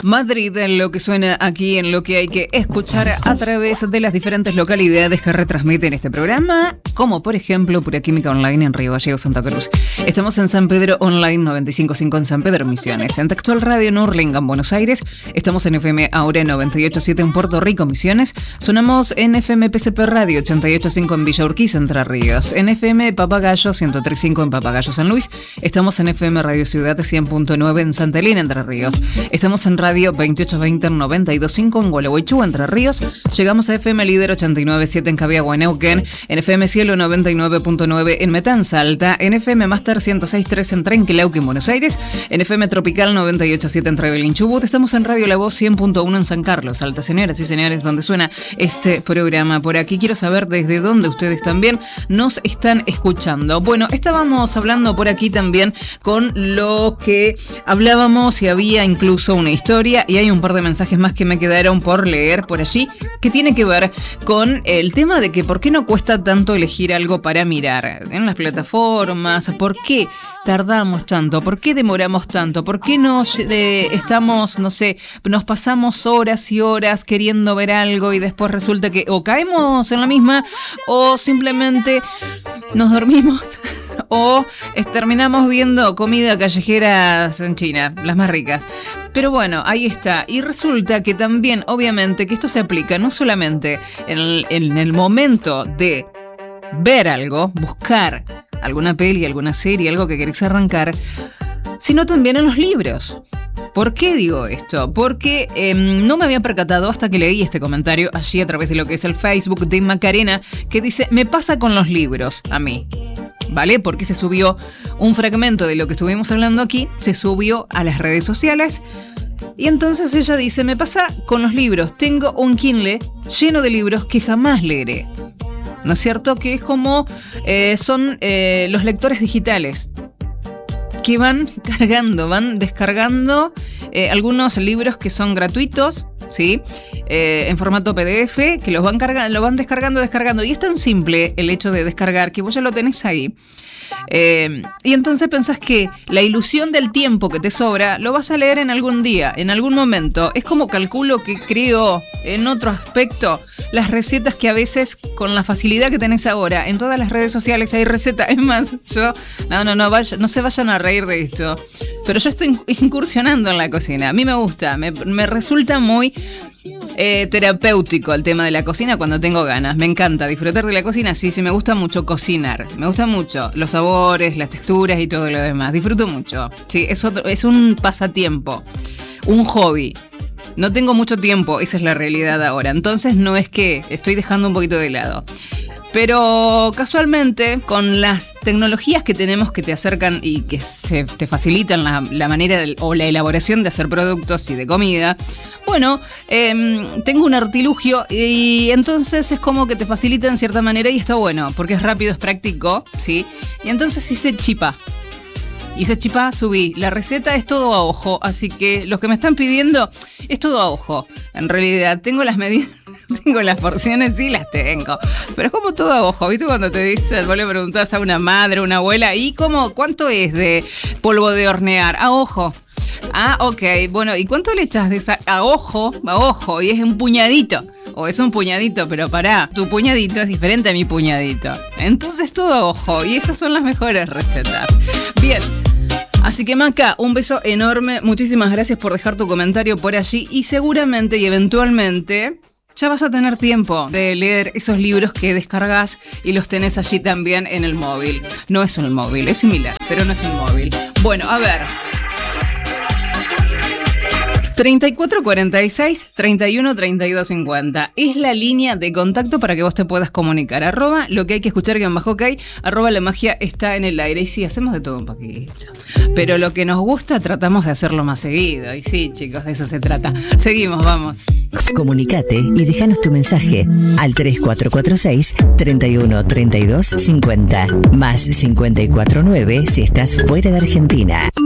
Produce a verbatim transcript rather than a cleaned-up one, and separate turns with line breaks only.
Madrid, en lo que suena aquí, en lo que hay que escuchar a través de las diferentes localidades que retransmiten este programa, como por ejemplo Pura Química Online en Río Gallegos, Santa Cruz. Estamos en San Pedro Online noventa y cinco punto cinco en San Pedro, Misiones. En Textual Radio en Hurlingham, Buenos Aires. Estamos en F M Ahora noventa y ocho punto siete en Puerto Rico, Misiones. Sonamos en F M P C P Radio ochenta y ocho punto cinco en Villa Urquiza, Entre Ríos. En F M Papagayo ciento tres punto cinco en Papagayo, San Luis. Estamos en F M Radio Ciudad cien punto nueve en Santa Elena, Entre Ríos. Estamos en Radio veintiocho veinte en noventa y dos punto cinco en Gualeguaychú, Entre Ríos. Llegamos a F M Líder ochenta y nueve punto siete en Cabiagua, Neuquén. En F M Cielo noventa y nueve punto nueve en Metán, Salta. En F M Master ciento seis punto tres en Trenquelauquen, Buenos Aires. En F M Tropical noventa y ocho punto siete en Trevelin, Chubut. Estamos en Radio La Voz cien punto uno en San Carlos, Salta. Señoras y señores, donde suena este programa. Por aquí quiero saber desde dónde ustedes también nos están escuchando. Bueno, estábamos hablando por aquí también con lo que hablábamos y había incluso una historia, y hay un par de mensajes más que me quedaron por leer por allí, que tiene que ver con el tema de que por qué no cuesta tanto elegir algo para mirar en las plataformas, por qué tardamos tanto, por qué demoramos tanto, por qué nos eh, estamos, no sé, nos pasamos horas y horas queriendo ver algo y después resulta que o caemos en la misma o simplemente nos dormimos o terminamos viendo comida callejeras en China, las más ricas. Pero bueno, ahí está. Y resulta que también, obviamente, que esto se aplica no solamente en el, en el momento de ver algo, buscar alguna peli, alguna serie, algo que querés arrancar, sino también en los libros. ¿Por qué digo esto? Porque eh, no me había percatado hasta que leí este comentario allí a través de lo que es el Facebook de Macarena, que dice, me pasa con los libros, a mí. ¿Vale? Porque se subió un fragmento de lo que estuvimos hablando aquí, se subió a las redes sociales, y entonces ella dice, me pasa con los libros, tengo un Kindle lleno de libros que jamás leeré. ¿No es cierto? Que es como eh, son eh, los lectores digitales, que van cargando, van descargando eh, algunos libros que son gratuitos, ¿sí? Eh, en formato P D F, que los van cargando, lo van descargando, descargando. Y es tan simple el hecho de descargar que vos ya lo tenés ahí. Eh, y entonces pensás que la ilusión del tiempo que te sobra lo vas a leer en algún día, en algún momento. Es como calculo que creo en otro aspecto las recetas que a veces con la facilidad que tenés ahora en todas las redes sociales hay recetas. Es más, yo no, no, no, vaya, no se vayan a reír de esto, pero yo estoy incursionando en la cocina. A mí me gusta, me, me resulta muy Eh, terapéutico el tema de la cocina cuando tengo ganas. Me encanta disfrutar de la cocina. Sí, sí, me gusta mucho cocinar. Me gusta mucho los sabores, las texturas y todo lo demás. Disfruto mucho. Sí, es, otro, es un pasatiempo, un hobby. No tengo mucho tiempo, esa es la realidad ahora. Entonces no es que estoy dejando un poquito de lado. Pero casualmente, con las tecnologías que tenemos que te acercan y que se te facilitan la, la manera de, o la elaboración de hacer productos y de comida, bueno, eh, tengo un artilugio y entonces es como que te facilita en cierta manera y está bueno, porque es rápido, es práctico, ¿sí? Y entonces hice chipa. Hice chipá, subí. La receta es todo a ojo, así que los que me están pidiendo es todo a ojo. En realidad, tengo las medidas, tengo las porciones, sí las tengo. Pero es como todo a ojo, ¿viste? Cuando te dicen, vos le preguntás a una madre, a una abuela, ¿y cómo, cuánto es de polvo de hornear? A ojo. Ah, ok. Bueno, ¿y cuánto le echas de esa? A ojo, a ojo, y es un puñadito. O es un puñadito, pero pará, tu puñadito es diferente a mi puñadito. Entonces todo a ojo, y esas son las mejores recetas. Bien. Así que Maca, un beso enorme, muchísimas gracias por dejar tu comentario por allí y seguramente y eventualmente ya vas a tener tiempo de leer esos libros que descargas y los tenés allí también en el móvil. No es un móvil, es similar, pero no es un móvil. Bueno, a ver. treinta y cuatro cuarenta y seis, treinta y uno, treinta y dos cincuenta. Es la línea de contacto para que vos te puedas comunicar. Arroba lo que hay que escuchar, guión bajo ok. Arroba la magia está en el aire. Y sí, hacemos de todo un poquito. Pero lo que nos gusta tratamos de hacerlo más seguido. Y sí, chicos, de eso se trata. Seguimos, vamos.
Comunicate y déjanos tu mensaje al tres cuatro cuatro seis, treinta y uno, treinta y dos cincuenta. Más cincuenta y cuatro nueve si estás fuera de Argentina.